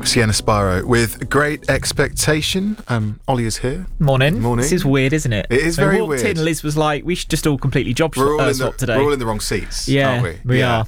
Sienna Spiro with Great Expectation. Ollie is here. Morning. Morning. This is weird, isn't it? It is When very I walked weird. in, Liz was like, we should just all completely swap today. We're all in the wrong seats, Yeah, aren't we? we are.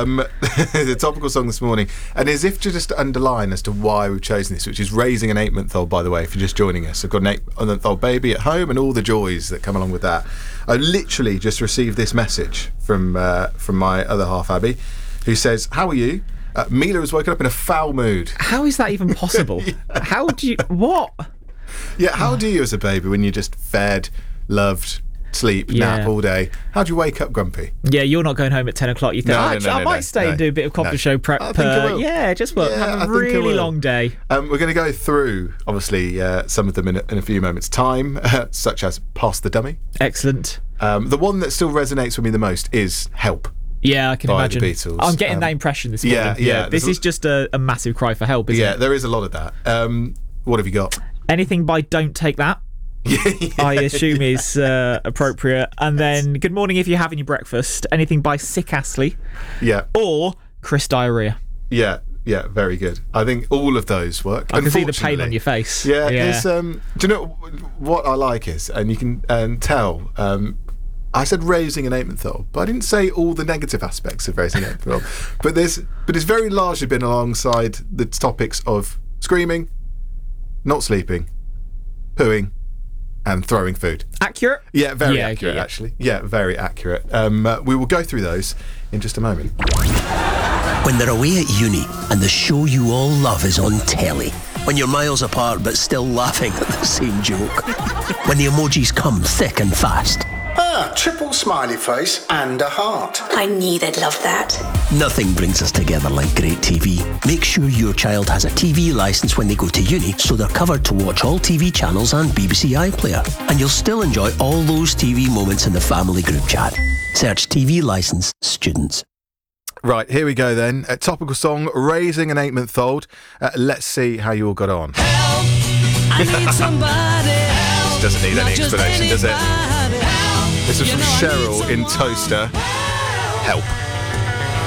The topical song this morning, and as if to just underline as to why we've chosen this, which is raising an 8-month-old, by the way, if you're just joining us. I've got an 8-month-old baby at home and all the joys that come along with that. I literally just received this message from my other half, Abby, who says, "How are you? Mila has woken up in a foul mood." How is that even possible? How do you... What? Yeah, how do you as a baby when you're just fed, loved, sleep, nap all day? How do you wake up grumpy? Yeah, you're not going home at 10 o'clock. You think, I might stay and do a bit of coffee show prep. I think I will. Yeah, just have I a think I really will. long day. We're going to go through, obviously, some of them in a few moments' time, such as Pass the Dummy. Excellent. The one that still resonates with me the most is Help. Yeah, I can by imagine. the Beatles. I'm getting that impression this morning. Yeah. This is just a massive cry for help, isn't it? Yeah, there is a lot of that. What have you got? Anything by Don't Take That, I assume is appropriate. And then Good Morning If You're Having Your Breakfast. Anything by Sick Astley. Yeah. Or Chris Diarrhea. Yeah, very good. I think all of those work. I can see the pain on your face. Yeah. There's, do you know what I like is, and you can tell, I said raising an 8-month-old, but I didn't say all the negative aspects of raising an 8-month-old. but it's very largely been alongside the topics of screaming, not sleeping, pooing, and throwing food. Accurate? Yeah, very Yeah, accurate, yeah. actually. Yeah, very accurate. We will go through those in just a moment. When they're away at uni and the show you all love is on telly. When you're miles apart but still laughing at the same joke. When the emojis come thick and fast. Triple smiley face and a heart. I knew they'd love that. Nothing brings us together like great TV. Make sure your child has a TV licence when they go to uni so they're covered to watch all TV channels and BBC iPlayer. And you'll still enjoy all those TV moments in the family group chat. Search TV licence students. Right, here we go then. A topical song, Raising an 8-month-old. Let's see how you all got on. Help, I need somebody help. Doesn't need any Not just explanation, does it? anybody help. This is You from know I need Cheryl in someone. Toaster. Help.